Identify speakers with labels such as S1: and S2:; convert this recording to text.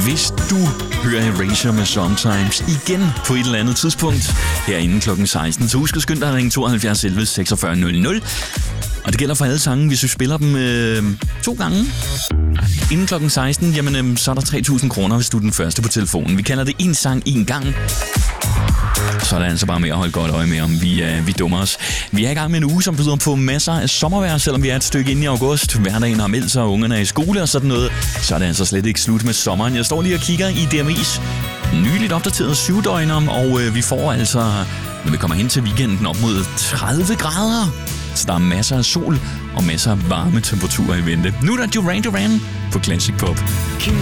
S1: hvis du hører Erasure med Sometimes igen på et eller andet tidspunkt herinde klokken 16, så husk at skynde dig at ringe 72 11 46 00. Og det gælder for alle sange, hvis du spiller dem 2 gange inden klokken 16, jamen så er der 3.000 kroner, hvis du er den første på telefonen. Vi kalder det en sang en gang. Så er det altså bare med at holde godt øje med, om vi dummer os. Vi er i gang med en uge, som byder på masser af sommervejr, selvom vi er et stykke inde i august. Hverdagen har meldt sig, og ungerne er i skole og sådan noget. Så er det altså slet ikke slut med sommeren. Jeg står lige og kigger i DMI's nyligt opdateret 7-døgner, og vi får altså, når vi kommer hen til weekenden, op mod 30 grader. Så der er masser af sol og masser af varme temperaturer i vente. Nu er der Duran Duran på Classic Pop.
S2: Can